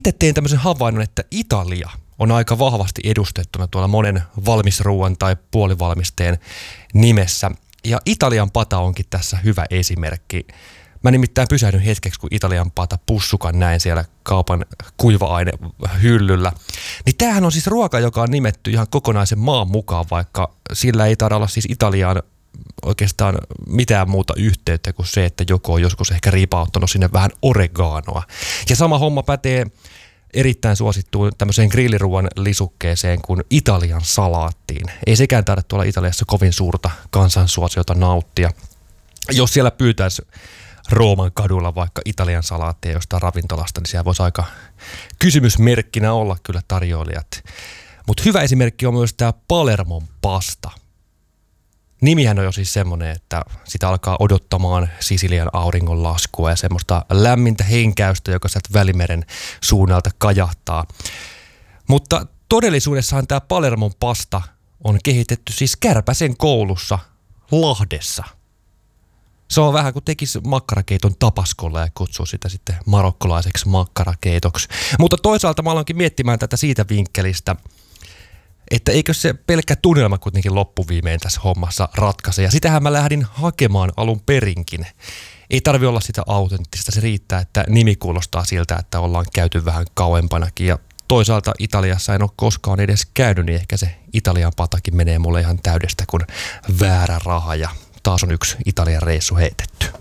Sitten tein tämmöisen havainnon, että Italia on aika vahvasti edustettuna tuolla monen valmisruuan tai puolivalmisteen nimessä. Ja Italian pata onkin tässä hyvä esimerkki. Mä nimittäin pysähdyn hetkeksi, kun Italian pata pussukan näin siellä kaupan kuiva-ainehyllyllä. Niin tämähän on siis ruoka, joka on nimetty ihan kokonaisen maan mukaan, vaikka sillä ei taida olla siis Italiaan oikeastaan mitään muuta yhteyttä kuin se, että joku on joskus ehkä riipauttanut sinne vähän oreganoa. Ja sama homma pätee erittäin suosittuun tämmöiseen grilliruoan lisukkeeseen kuin Italian salaattiin. Ei sekään taida tuolla Italiassa kovin suurta kansansuosiota nauttia. Jos siellä pyytäisi Rooman kadulla vaikka Italian salaattia jostain ravintolasta, niin siellä voisi aika kysymysmerkkinä olla kyllä tarjoilijat. Mutta hyvä esimerkki on myös tämä Palermon pasta. Nimihän on jo siis semmoinen, että sitä alkaa odottamaan Sisilian auringonlaskua ja semmoista lämmintä henkäystä, joka sieltä Välimeren suunnalta kajahtaa. Mutta todellisuudessahan tämä Palermon pasta on kehitetty siis Kärpäsen koulussa Lahdessa. Se on vähän kuin tekisi makkarakeiton tapaskolla ja kutsuu sitä sitten marokkolaiseksi makkarakeitoksi. Mutta toisaalta mä aloinkin miettimään tätä siitä vinkkelistä, että eikö se pelkkä tunnelma kuitenkin loppuviimein tässä hommassa ratkaise. Ja sitähän mä lähdin hakemaan alun perinkin. Ei tarvi olla sitä autenttista, se riittää, että nimi kuulostaa siltä, että ollaan käyty vähän kauempanakin. Ja toisaalta Italiassa en ole koskaan edes käynyt, niin ehkä se Italian patakin menee mulle ihan täydestä kuin väärä raha. Ja taas on yksi Italian reissu heitetty.